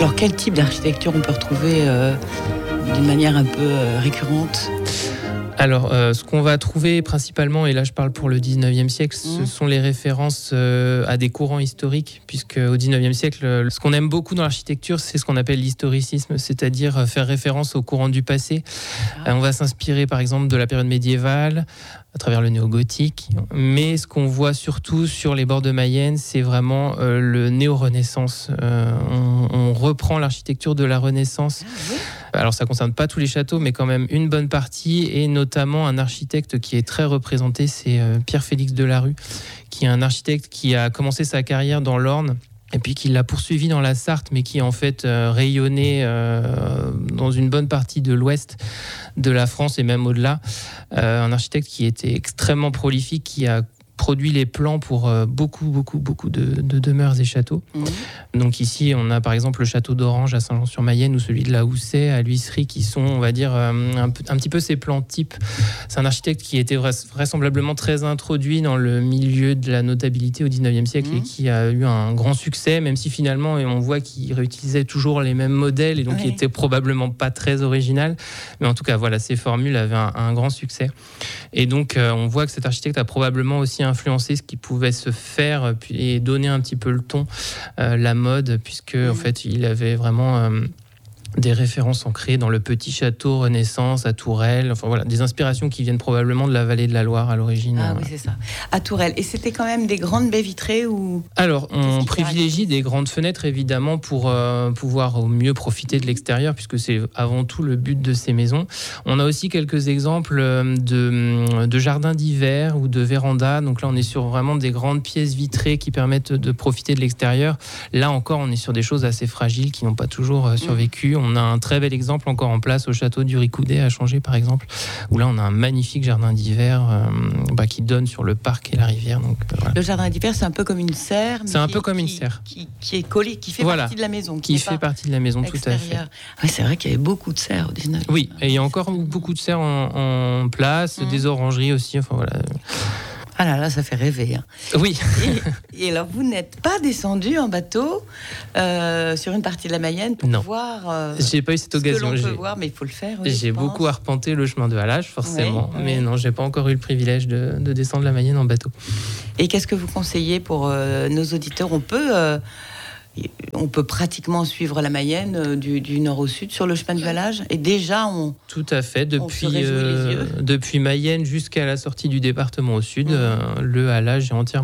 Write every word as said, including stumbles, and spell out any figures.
Alors quel type d'architecture on peut retrouver euh, d'une manière un peu euh, récurrente ? Alors, euh, ce qu'on va trouver principalement, et là je parle pour le dix-neuvième siècle, mmh. ce sont les références euh, à des courants historiques, puisque au dix-neuvième siècle, ce qu'on aime beaucoup dans l'architecture, c'est ce qu'on appelle l'historicisme, c'est-à-dire faire référence aux courants du passé. Ah. Euh, on va s'inspirer par exemple de la période médiévale, à travers le néo-gothique, mais ce qu'on voit surtout sur les bords de Mayenne, c'est vraiment euh, le néo-renaissance. Euh, on, on reprend l'architecture de la Renaissance. Ah, oui. Alors ça ne concerne pas tous les châteaux, mais quand même une bonne partie, et notamment un architecte qui est très représenté, c'est euh, Pierre-Félix Delarue, qui est un architecte qui a commencé sa carrière dans l'Orne, et puis qui l'a poursuivi dans la Sarthe, mais qui en fait euh, rayonnait euh, dans une bonne partie de l'ouest de la France et même au-delà. Euh, un architecte qui était extrêmement prolifique, qui a produit les plans pour euh, beaucoup, beaucoup, beaucoup de, de demeures et châteaux. Mmh. Donc ici, on a par exemple le château d'Orange à Saint-Jean-sur-Mayenne ou celui de la Houssaye à l'Huisserie, qui sont, on va dire, euh, un, un petit peu ces plans types. C'est un architecte qui était vraisemblablement très introduit dans le milieu de la notabilité au dix-neuvième siècle mmh. et qui a eu un grand succès, même si finalement, on voit qu'il réutilisait toujours les mêmes modèles et donc oui. il était probablement pas très original. Mais en tout cas, voilà, ces formules avaient un, un grand succès. Et donc, euh, on voit que cet architecte a probablement aussi influencer ce qui pouvait se faire et donner un petit peu le ton, euh, la mode, puisque mmh. en fait il avait vraiment euh, des références ancrées dans le petit château Renaissance à Tourelle, enfin voilà, des inspirations qui viennent probablement de la vallée de la Loire à l'origine. Ah oui, c'est ça. À Tourelle. Et c'était quand même des grandes baies vitrées ou... Alors, on privilégie des grandes fenêtres évidemment pour euh, pouvoir au mieux profiter de l'extérieur, puisque c'est avant tout le but de ces maisons. On a aussi quelques exemples de, de jardins d'hiver ou de vérandas. Donc là, on est sur vraiment des grandes pièces vitrées qui permettent de profiter de l'extérieur. Là encore, on est sur des choses assez fragiles qui n'ont pas toujours euh, survécu. Mmh. On a un très bel exemple encore en place au château du Ricoudet à Changé, par exemple, où là, on a un magnifique jardin d'hiver euh, bah, qui donne sur le parc et la rivière. Donc, euh, voilà. Le jardin d'hiver, c'est un peu comme une serre. C'est un qui, peu comme qui, une serre. Qui, qui est collée, qui fait voilà. partie de la maison. Qui, qui fait partie de la maison, tout à fait. Oui, c'est vrai qu'il y avait beaucoup de serres au dix-neuvième. Oui, et il y a encore beaucoup de serres en, en place, mmh. des orangeries aussi, enfin voilà. Ah là là, ça fait rêver. Hein. Oui. et, et alors, vous n'êtes pas descendu en bateau euh, sur une partie de la Mayenne pour non. voir. Euh, j'ai pas eu cette occasion. Que l'on peut j'ai... voir, mais il faut le faire. Oui, j'ai beaucoup arpenté le chemin de halage, forcément, oui, mais oui. non, j'ai pas encore eu le privilège de, de descendre la Mayenne en bateau. Et qu'est-ce que vous conseillez pour euh, nos auditeurs ? On peut. Euh, On peut pratiquement suivre la Mayenne euh, du, du nord au sud sur le chemin du halage. Et déjà, on. Tout à fait. Depuis, on se réjouit les yeux. Euh, depuis Mayenne jusqu'à la sortie du département au sud, mmh. euh, le halage est entièrement